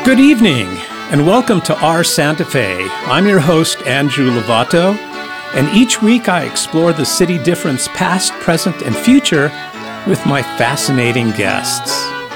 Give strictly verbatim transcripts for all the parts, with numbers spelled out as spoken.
Good evening, and welcome to Our Santa Fe. I'm your host, Andrew Lovato, and each week I explore the city difference past, present, and future with my fascinating guests.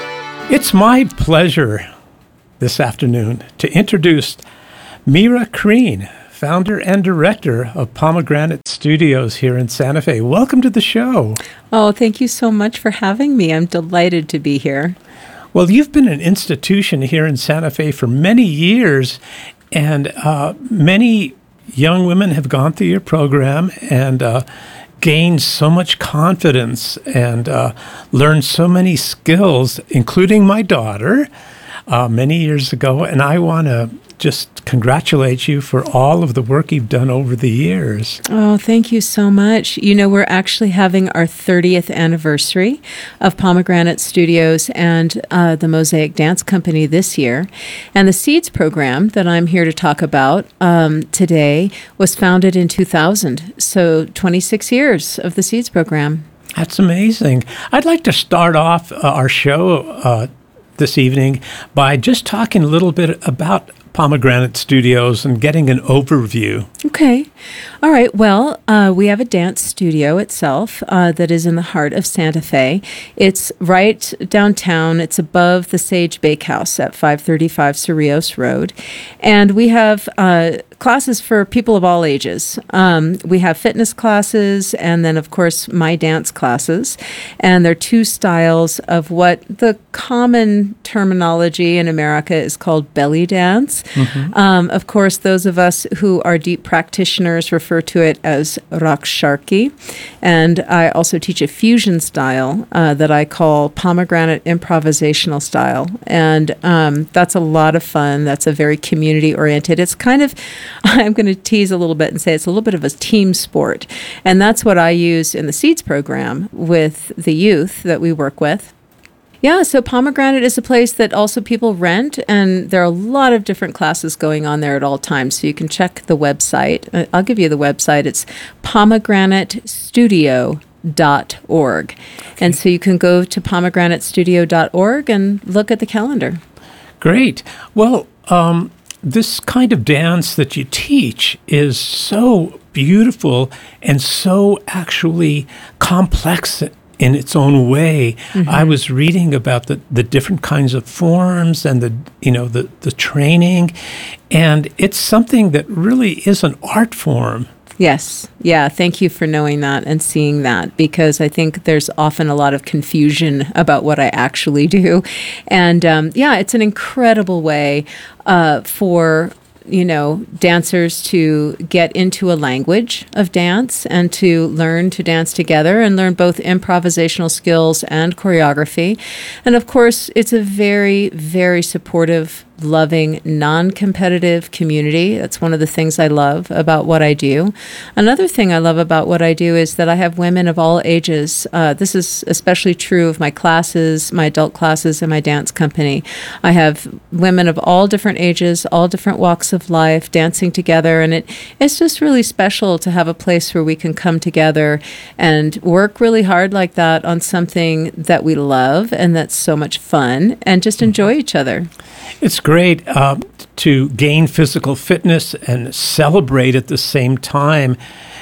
It's my pleasure this afternoon to introduce Mira Crean, founder and director of Pomegranate Studios here in Santa Fe. Welcome to the show. Oh, thank you so much for having me. I'm delighted to be here. Well, you've been an institution here in Santa Fe for many years, and uh, many young women have gone through your program and uh, gained so much confidence and uh, learned so many skills, including my daughter, uh, many years ago. And I want to just congratulate you for all of the work you've done over the years. Oh, thank you so much. You know, we're actually having our thirtieth anniversary of Pomegranate Studios and uh, the Mosaic Dance Company this year. And the SEEDS program that I'm here to talk about um, today was founded in two thousand. So twenty-six years of the SEEDS program. That's amazing. I'd like to start off uh, our show uh, this evening by just talking a little bit about Pomegranate Studios and getting an overview. Okay. All right. Well, uh, we have a dance studio itself uh, that is in the heart of Santa Fe. It's right downtown. It's above the Sage Bakehouse at five thirty-five Cerrillos Road. And we have uh, classes for people of all ages. Um, we have fitness classes and then, of course, my dance classes. And there are two styles of what the common terminology in America is called belly dance. Mm-hmm. Um, of course, those of us who are deep practitioners refer to it as Raksharki. And I also teach a fusion style uh, that I call pomegranate improvisational style. And um, that's a lot of fun. That's a very community-oriented. It's kind of, I'm going to tease a little bit and say it's a little bit of a team sport. And that's what I use in the SEEDS program with the youth that we work with. Yeah, so Pomegranate is a place that also people rent, and there are a lot of different classes going on there at all times. So you can check the website. I'll give you the website. It's pomegranate studio dot org. Okay. And so you can go to pomegranate studio dot org and look at the calendar. Great. Well, um, this kind of dance that you teach is so beautiful and so actually complex in its own way. Mm-hmm. I was reading about the, the different kinds of forms and the, you know, the, the training, and it's something that really is an art form. Yes. Yeah. Thank you for knowing that and seeing that, because I think there's often a lot of confusion about what I actually do. And um, yeah, it's an incredible way uh, for you know, dancers to get into a language of dance and to learn to dance together and learn both improvisational skills and choreography. And of course, it's a very, very supportive, loving, non-competitive community. That's one of the things I love about what I do. Another thing I love about what I do is that I have women of all ages. Uh, this is especially true of my classes, my adult classes, and my dance company. I have women of all different ages, all different walks of life, dancing together, and it it's just really special to have a place where we can come together and work really hard like that on something that we love and that's so much fun, and just enjoy each other. It's great uh, to gain physical fitness and celebrate at the same time,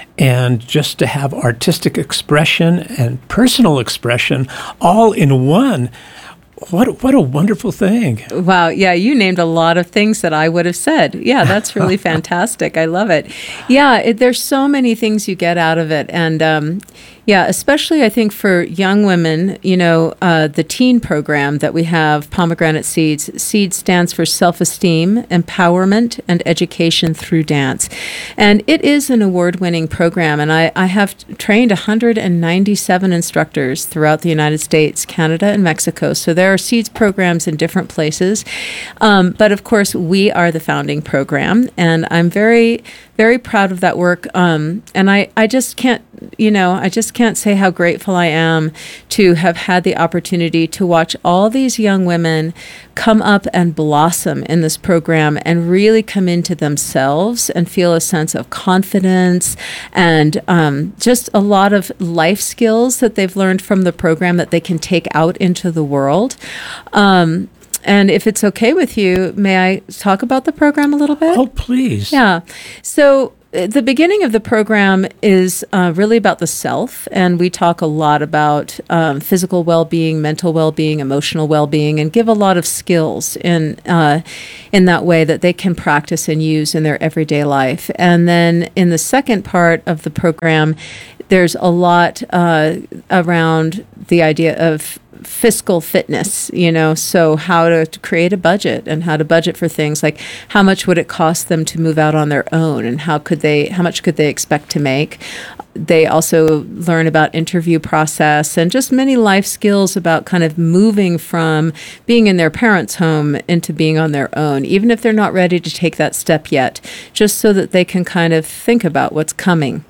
and just to have artistic expression and personal expression all in one. What what a wonderful thing. Wow. Yeah, you named a lot of things that I would have said. Yeah, that's really fantastic. I love it. Yeah, it, there's so many things you get out of it. And um, yeah, especially I think for young women, you know, uh, the teen program that we have, Pomegranate SEEDS. SEEDS stands for Self-Esteem, Empowerment, and Education Through Dance. And it is an award-winning program. And I, I have trained one hundred ninety-seven instructors throughout the United States, Canada, and Mexico. So there are SEEDS programs in different places. Um, but of course, we are the founding program. And I'm very, very proud of that work. Um, and I, I just can't, you know, I just can't say how grateful I am to have had the opportunity to watch all these young women come up and blossom in this program and really come into themselves and feel a sense of confidence and um, just a lot of life skills that they've learned from the program that they can take out into the world. Um, and if it's okay with you, may I talk about the program a little bit? Oh, please. Yeah. So uh, the beginning of the program is uh, really about the self, and we talk a lot about um, physical well-being, mental well-being, emotional well-being, and give a lot of skills in uh, in that way that they can practice and use in their everyday life. And then in the second part of the program, there's a lot uh, around the idea of fiscal fitness, you know, so how to, to create a budget and how to budget for things like how much would it cost them to move out on their own and how could they, how much could they expect to make? They also learn about interview process and just many life skills about kind of moving from being in their parents' home into being on their own, even if they're not ready to take that step yet, just so that they can kind of think about what's coming.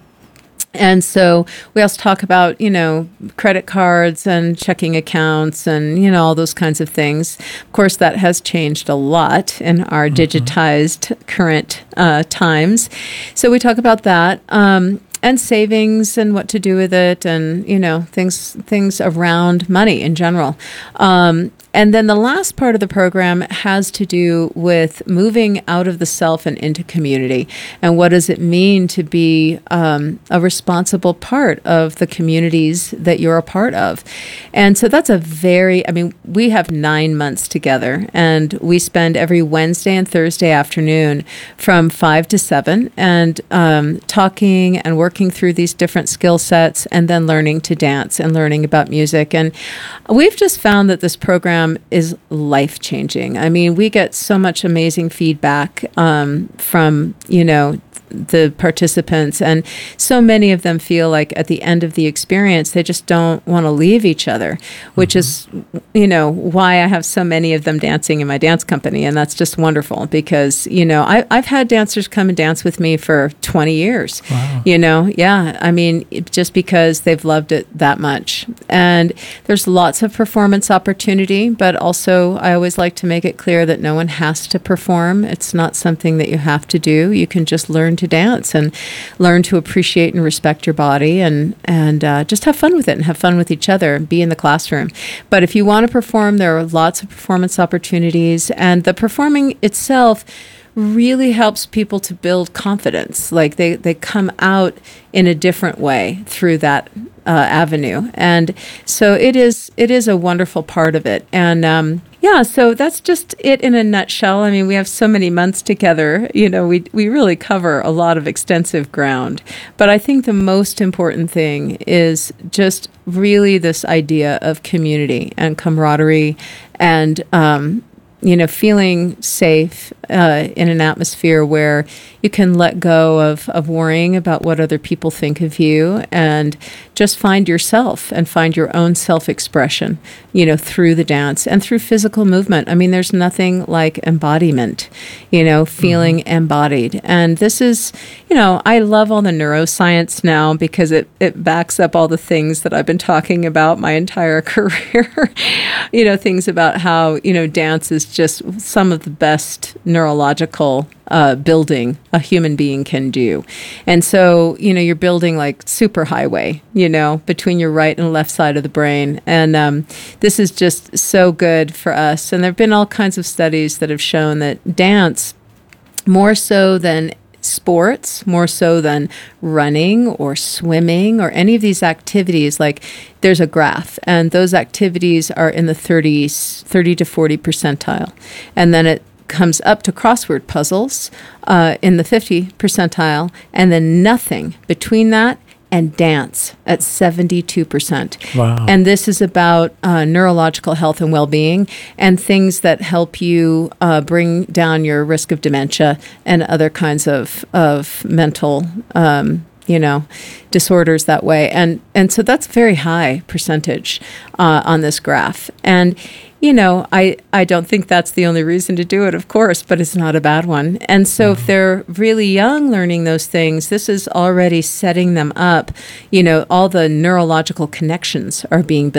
And so we also talk about, you know, credit cards and checking accounts and, you know, all those kinds of things. Of course, that has changed a lot in our mm-hmm. digitized current uh, times. So we talk about that. Um, and savings and what to do with it and, you know, things things around money in general. Um, and then the last part of the program has to do with moving out of the self and into community. And what does it mean to be um, a responsible part of the communities that you're a part of? And so that's a very, I mean, we have nine months together, and we spend every Wednesday and Thursday afternoon from five to seven and um, talking and working through these different skill sets and then learning to dance and learning about music. And we've just found that this program is life-changing. I mean, we get so much amazing feedback um, from, you know, the participants, and so many of them feel like at the end of the experience they just don't want to leave each other, which mm-hmm. is, you know, why I have so many of them dancing in my dance company, and that's just wonderful because, you know, I, I've had dancers come and dance with me for twenty years. Wow. You know, yeah, I mean, it, just because they've loved it that much. And there's lots of performance opportunity, but also I always like to make it clear that no one has to perform. It's not something that you have to do. You can just learn to dance and learn to appreciate and respect your body and and uh, just have fun with it and have fun with each other and be in the classroom. But if you want to perform, there are lots of performance opportunities, and the performing itself really helps people to build confidence. Like they, they come out in a different way through that uh, avenue. And so it is it is a wonderful part of it. And um, yeah, so that's just it in a nutshell. I mean, we have so many months together. You know, we we really cover a lot of extensive ground. But I think the most important thing is just really this idea of community and camaraderie and um, you know, feeling safe uh, in an atmosphere where you can let go of, of worrying about what other people think of you and just find yourself and find your own self-expression, you know, through the dance and through physical movement. I mean, there's nothing like embodiment, you know, feeling mm-hmm. embodied. And this is, you know, I love all the neuroscience now because it, it backs up all the things that I've been talking about my entire career, you know, things about how, you know, dance is just some of the best neurological uh, building a human being can do. And so, you know, you're building like superhighway, you know, between your right and left side of the brain. And um, this is just so good for us. And there have been all kinds of studies that have shown that dance, more so than sports, more so than running or swimming or any of these activities, like there's a graph and those activities are in the thirties, thirty to forty percentile. And then it comes up to crossword puzzles uh, in the fifty percentile, and then nothing between that and dance at seventy-two percent. Wow. And this is about uh, neurological health and well-being and things that help you uh, bring down your risk of dementia and other kinds of, of mental um, you know, disorders that way. And and so that's very high percentage uh, on this graph. And you know, I, I don't think that's the only reason to do it, of course, but it's not a bad one. And so if they're really young learning those things, this is already setting them up. You know, all the neurological connections are being built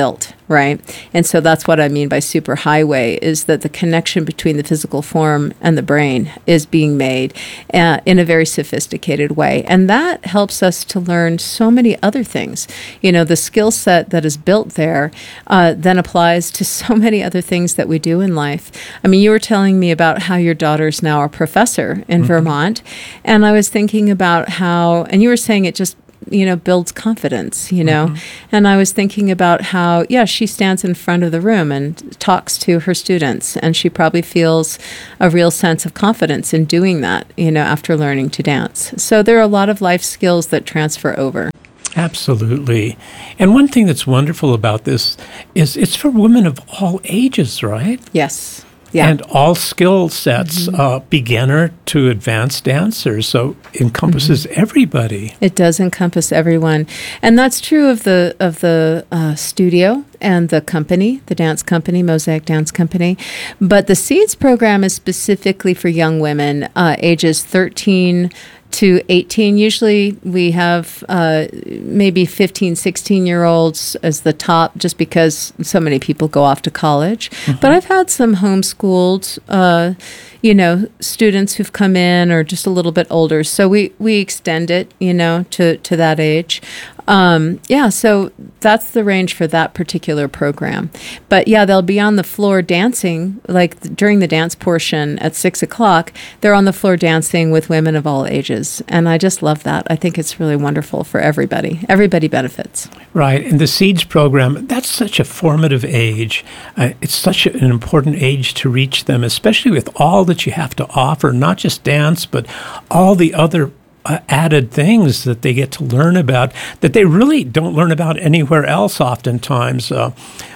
right? And so that's what I mean by superhighway, is that the connection between the physical form and the brain is being made uh, in a very sophisticated way. And that helps us to learn so many other things. You know, the skill set that is built there uh, then applies to so many other things that we do in life. I mean, you were telling me about how your daughter's now a professor in mm-hmm. Vermont, and I was thinking about how, and you were saying it just you know, builds confidence, you know. Mm-hmm. And I was thinking about how, yeah, she stands in front of the room and talks to her students, and she probably feels a real sense of confidence in doing that, you know, after learning to dance. So there are a lot of life skills that transfer over. Absolutely. And one thing that's wonderful about this is it's for women of all ages, right? Yes. Yeah. And all skill sets, mm-hmm. uh, beginner to advanced dancers. So it encompasses mm-hmm. everybody. It does encompass everyone. And that's true of the of the uh, studio and the company, the dance company, Mosaic Dance Company. But the SEEDS program is specifically for young women, uh, ages thirteen to eighteen. Usually we have uh, maybe fifteen, sixteen-year-olds as the top, just because so many people go off to college. Mm-hmm. But I've had some homeschooled, uh, you know, students who've come in or just a little bit older. So we, we extend it, you know, to, to that age. Um, yeah, so that's the range for that particular program. But yeah, they'll be on the floor dancing, like th- during the dance portion at six o'clock, they're on the floor dancing with women of all ages. And I just love that. I think it's really wonderful for everybody. Everybody benefits. Right. And the SEEDS program, that's such a formative age. Uh, it's such an important age to reach them, especially with all that you have to offer, not just dance, but all the other Uh, added things that they get to learn about that they really don't learn about anywhere else oftentimes. Uh,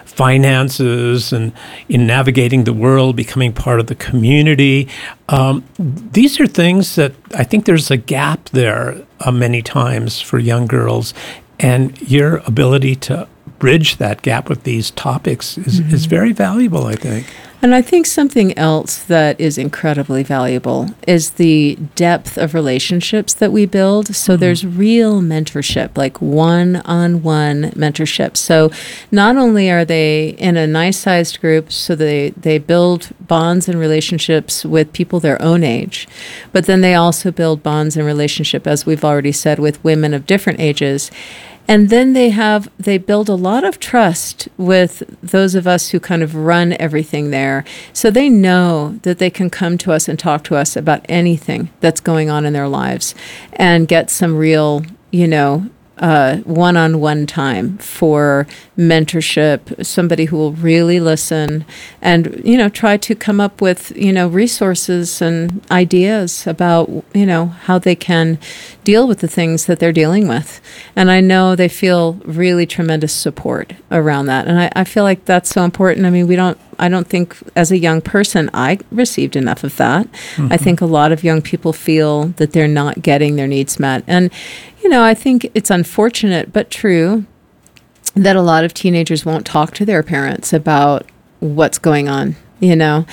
finances and in navigating the world, becoming part of the community. Um, these are things that I think there's a gap there uh, many times for young girls. And your ability to bridge that gap with these topics is, mm-hmm. is very valuable, I think. And I think something else that is incredibly valuable is the depth of relationships that we build. So mm-hmm. there's real mentorship, like one-on-one mentorship. So not only are they in a nice-sized group, so they, they build bonds and relationships with people their own age, but then they also build bonds and relationship, as we've already said, with women of different ages. And then they have, they build a lot of trust with those of us who kind of run everything there. So they know that they can come to us and talk to us about anything that's going on in their lives and get some real, you know, uh, one-on-one time for mentorship, somebody who will really listen and, you know, try to come up with, you know, resources and ideas about, you know, how they can deal with the things that they're dealing with. And I know they feel really tremendous support around that. And I, I feel like that's so important. I mean, we don't, I don't think as a young person, I received enough of that. Mm-hmm. I think a lot of young people feel that they're not getting their needs met. And, you know, I think it's unfortunate, but true, that a lot of teenagers won't talk to their parents about what's going on, you know.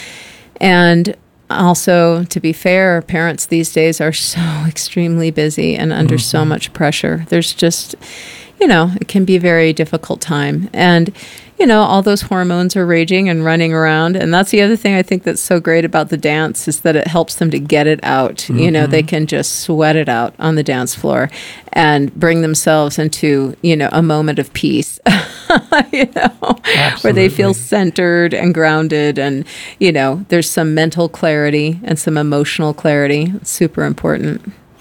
And also, to be fair, parents these days are so extremely busy and under mm-hmm. so much pressure. There's just, you know, it can be a very difficult time. And, you know, all those hormones are raging and running around. And that's the other thing I think that's so great about the dance is that it helps them to get it out. Mm-hmm. You know, they can just sweat it out on the dance floor and bring themselves into, you know, a moment of peace, you know, Absolutely. Where they feel centered and grounded. And, you know, there's some mental clarity and some emotional clarity. It's super important.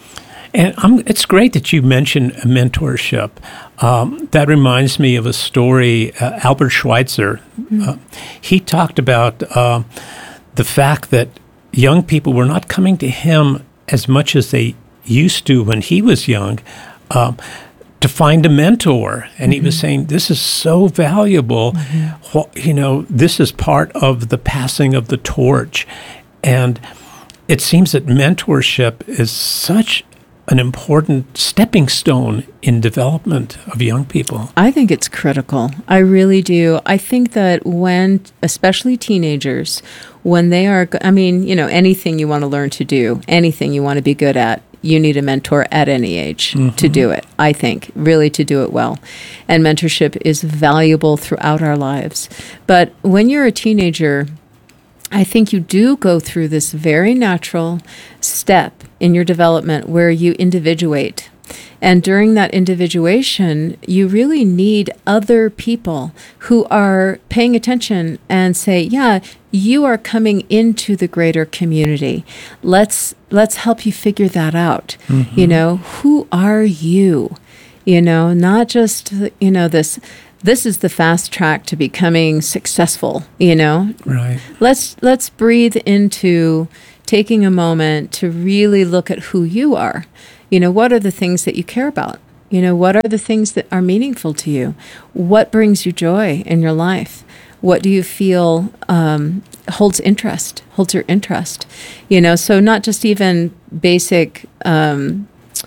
And I'm, it's great that you mentioned mentorship. Um, that reminds me of a story, uh, Albert Schweitzer. Mm-hmm. Uh, he talked about uh, the fact that young people were not coming to him as much as they used to when he was young um, to find a mentor. And mm-hmm. he was saying, this is so valuable. Mm-hmm. Well, you know, this is part of the passing of the torch. And it seems that mentorship is such an important stepping stone in development of young people. I think it's critical. I really do. I think that when, especially teenagers, when they are, I mean, you know, anything you want to learn to do, anything you want to be good at, you need a mentor at any age mm-hmm. to do it, I think, really to do it well. And mentorship is valuable throughout our lives. But when you're a teenager, I think you do go through this very natural step in your development where you individuate. And during that individuation, you really need other people who are paying attention and say, yeah, you are coming into the greater community. Let's let's help you figure that out. Mm-hmm. You know, who are you? You know, not just, you know, this this is the fast track to becoming successful, you know. Right. Let's let's breathe into taking a moment to really look at who you are. You know, what are the things that you care about? You know, what are the things that are meaningful to you? What brings you joy in your life? What do you feel um, holds interest, holds your interest? You know, so not just even basic, um,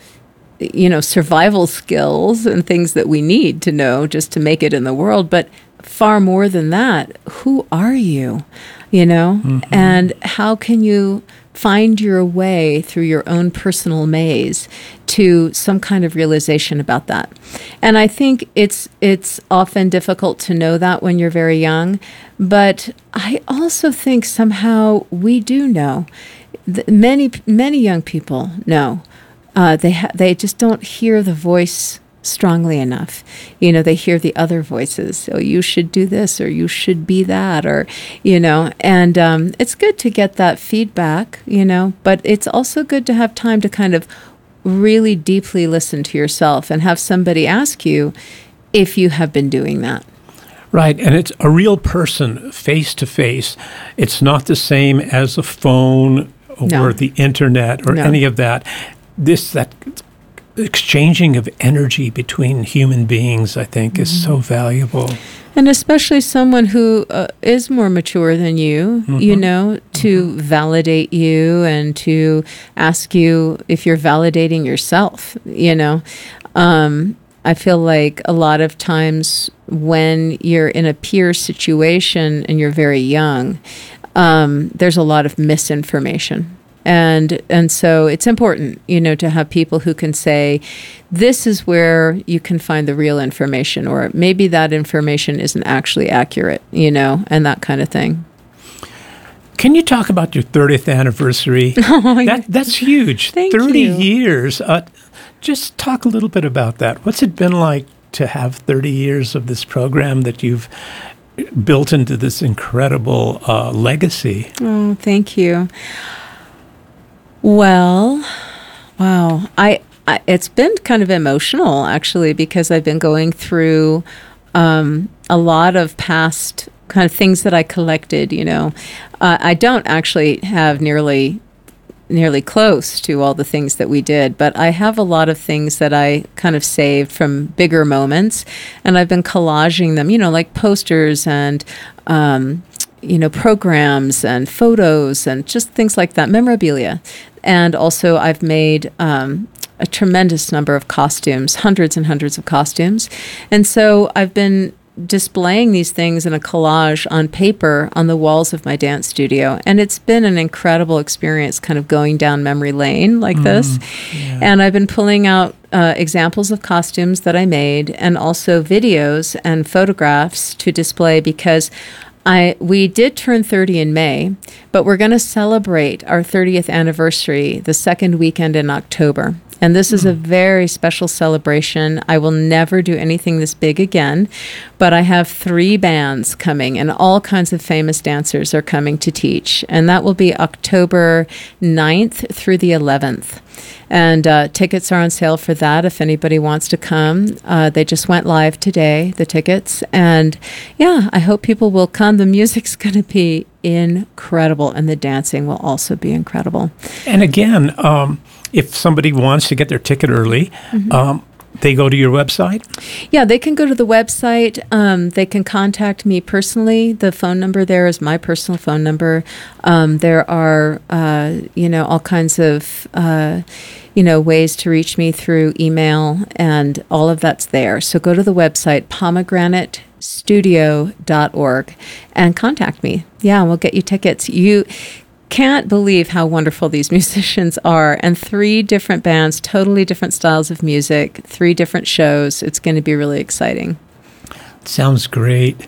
you know, survival skills and things that we need to know just to make it in the world, but far more than that. Who are you? You know, mm-hmm. and how can you find your way through your own personal maze to some kind of realization about that? And I think it's it's often difficult to know that when you're very young, but I also think somehow we do know. Many many young people know. Uh, they ha- they just don't hear the voice strongly enough. You know, they hear the other voices. Oh, you should do this, or you should be that, or, you know, and um, it's good to get that feedback, you know, but it's also good to have time to kind of really deeply listen to yourself and have somebody ask you if you have been doing that. Right, and it's a real person face to face. It's not the same as a phone or No. the internet or No. any of that. This, that exchanging of energy between human beings, I think, mm-hmm. is so valuable. And especially someone who uh, is more mature than you, mm-hmm. you know, to mm-hmm. validate you and to ask you if you're validating yourself, you know. Um, I feel like a lot of times when you're in a peer situation and you're very young, um, there's a lot of misinformation. And and so it's important, you know, to have people who can say, this is where you can find the real information, or maybe that information isn't actually accurate, you know, and that kind of thing. Can you talk about your thirtieth anniversary? Oh, yeah. that, that's huge. Thank thirty you. years. Uh, just talk a little bit about that. What's it been like to have thirty years of this program that you've built into this incredible uh, legacy? Oh, thank you. Well, wow. I, I it's been kind of emotional, actually, because I've been going through um, a lot of past kind of things that I collected, you know. Uh, I don't actually have nearly nearly close to all the things that we did, but I have a lot of things that I kind of saved from bigger moments, and I've been collaging them, you know, like posters and um, you know, programs and photos and just things like that, memorabilia. And also I've made um, a tremendous number of costumes, hundreds and hundreds of costumes. And so I've been displaying these things in a collage on paper on the walls of my dance studio. And it's been an incredible experience kind of going down memory lane like mm, this. Yeah. And I've been pulling out uh, examples of costumes that I made and also videos and photographs to display, because I we did turn thirty in May, but we're going to celebrate our thirtieth anniversary the second weekend in October. And this is a very special celebration. I will never do anything this big again, but I have three bands coming, and all kinds of famous dancers are coming to teach. And that will be October ninth through the eleventh. And uh, tickets are on sale for that if anybody wants to come. Uh, they just went live today, the tickets. And yeah, I hope people will come. The music's going to be incredible, and the dancing will also be incredible. And again, um, if somebody wants to get their ticket early, mm-hmm. um, they go to your website? Yeah, they can go to the website. Um, they can contact me personally. The phone number there is my personal phone number. Um, there are, uh, you know, all kinds of, uh, you know, ways to reach me through email, and all of that's there. So go to the website, pomegranate studio dot org, and contact me. Yeah, we'll get you tickets. You can't believe how wonderful these musicians are. And three different bands, totally different styles of music, three different shows. It's going to be really exciting. Sounds great.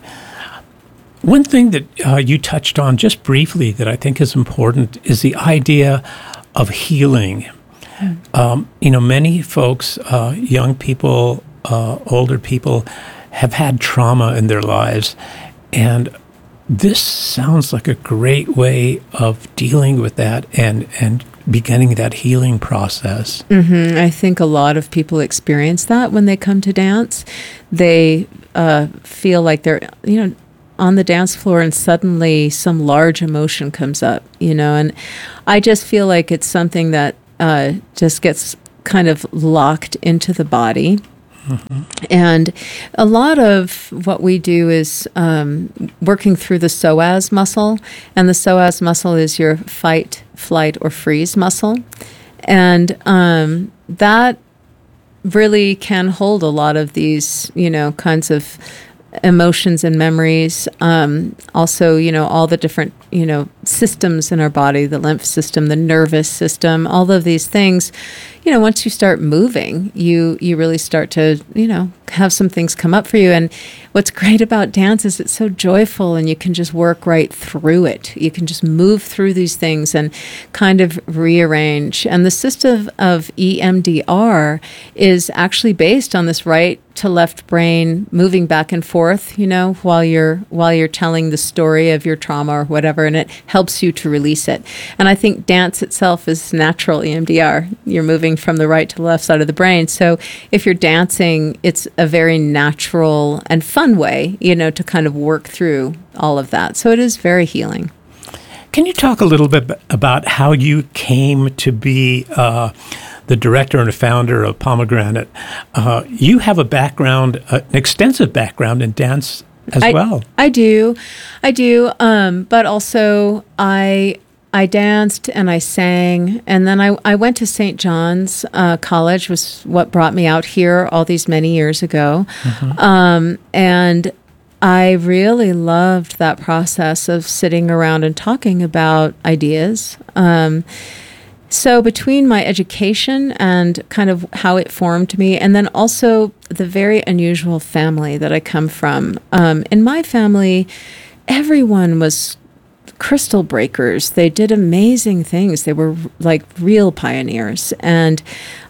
One thing that uh, you touched on just briefly that I think is important is the idea of healing. Mm. Um, you know, many folks, uh, young people, uh, older people, have had trauma in their lives, and this sounds like a great way of dealing with that and, and beginning that healing process. Mm-hmm. I think a lot of people experience that when they come to dance. They uh, feel like they're, you know, on the dance floor and suddenly some large emotion comes up, you know, and I just feel like it's something that uh, just gets kind of locked into the body. Mm-hmm. And a lot of what we do is um, working through the psoas muscle, and the psoas muscle is your fight, flight, or freeze muscle. And um, that really can hold a lot of these, you know, kinds of emotions and memories. Um, also, you know, all the different, you know, systems in our body, the lymph system, the nervous system, all of these things, you know, once you start moving, you, you really start to, you know, have some things come up for you. And what's great about dance is it's so joyful and you can just work right through it. You can just move through these things and kind of rearrange. And the system of E M D R is actually based on this right to left brain moving back and forth, you know, while you're while you're telling the story of your trauma or whatever, and it helps you to release it. And I think dance itself is natural E M D R. You're moving from the right to the left side of the brain. So if you're dancing, it's a very natural and fun way, you know, to kind of work through all of that. So it is very healing. Can you talk a little bit about how you came to be uh, the director and the founder of Pomegranate? Uh, you have a background, uh, an extensive background in dance as I, well. I do. I do. Um, but also I I danced and I sang. And then I, I went to Saint John's uh, College, was what brought me out here all these many years ago. Mm-hmm. Um, and I really loved that process of sitting around and talking about ideas. Um, so between my education and kind of how it formed me, and then also the very unusual family that I come from. Um, in my family, everyone was crystal breakers. They did amazing things. They were like real pioneers. And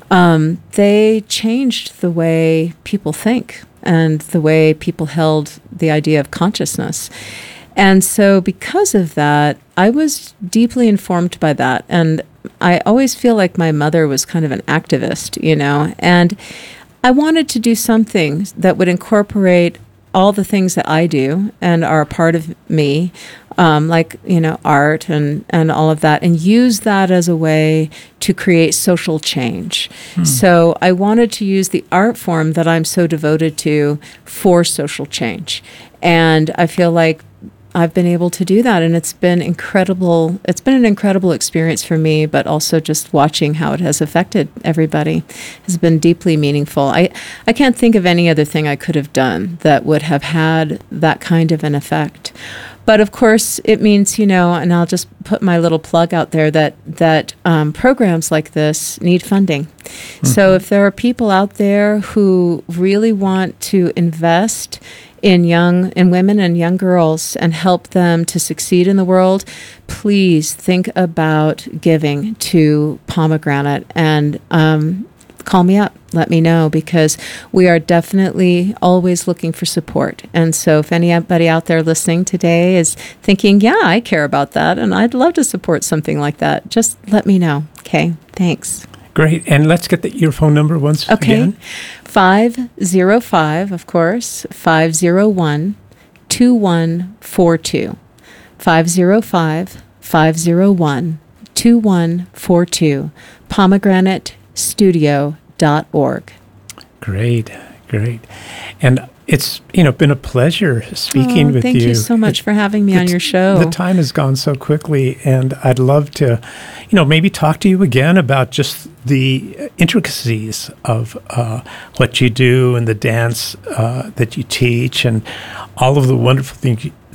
um, they changed the way people think and the way people held the idea of consciousness. And so because of that, I was deeply informed by that. And I always feel like my mother was kind of an activist, you know, and I wanted to do something that would incorporate all the things that I do and are a part of me, um, like, you know, art and, and all of that, and use that as a way to create social change. Hmm. So I wanted to use the art form that I'm so devoted to for social change. And I feel like I've been able to do that, and it's been incredible. It's been an incredible experience for me, but also just watching how it has affected everybody has been deeply meaningful. I, I can't think of any other thing I could have done that would have had that kind of an effect. But of course, it means, you know, and I'll just put my little plug out there that that um, programs like this need funding. Mm-hmm. So if there are people out there who really want to invest in young in women and young girls and help them to succeed in the world, please think about giving to Pomegranate and um, call me up. Let me know, because we are definitely always looking for support. And so if anybody out there listening today is thinking, yeah, I care about that and I'd love to support something like that, just let me know. Okay, thanks. Great. And let's get the, your phone number once okay. again. five oh five, of course, five oh one, two one four two. five oh five, five oh one, two one four two. pomegranate studio dot org. Great, great. And it's, you know, been a pleasure speaking oh, with thank you. Thank you so much it, for having me on your show. The time has gone so quickly, and I'd love to, you know, maybe talk to you again about just the intricacies of uh, what you do and the dance uh, that you teach and all of the wonderful thing,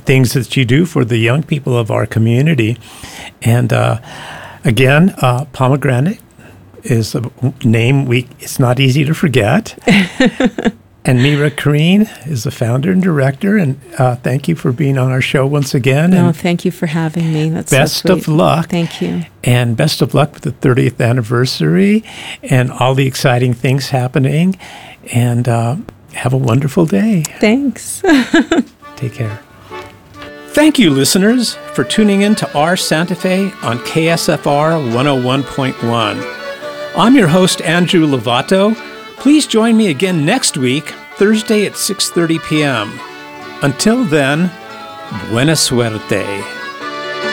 things that you do for the young people of our community. And uh, again, uh, Pomegranate is a name we it's not easy to forget. And Mira Kareen is the founder and director, and uh, thank you for being on our show once again. No, and thank you for having me. That's best so of luck. Thank you. And best of luck with the thirtieth anniversary and all the exciting things happening. And uh, have a wonderful day. Thanks. Take care. Thank you, listeners, for tuning in to Our Santa Fe on K S F R one oh one point one. I'm your host, Andrew Lovato. Please join me again next week, Thursday at six thirty p.m. Until then, buena suerte.